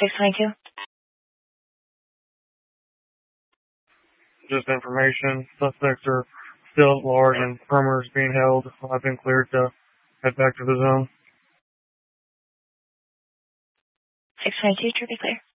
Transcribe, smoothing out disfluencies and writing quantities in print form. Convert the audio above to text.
622. Just information. Suspects are still at large and perimeters being held. I've been cleared to head back to the zone. 622, to be clear.